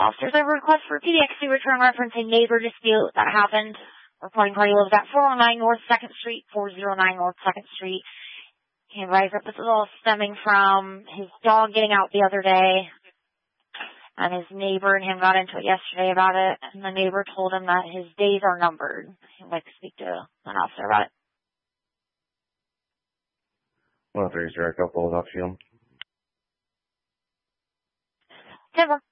officers have a request for PDXC return referencing neighbor dispute that happened. Reporting party lives at 409 North 2nd Street, 409 North 2nd Street. He advised that this is all stemming from his dog getting out the other day. And his neighbor and him got into it yesterday about it. And the neighbor told him that his days are numbered. He'd like to speak to an officer about it. 130 direct, I'll pull it off you. 10-4.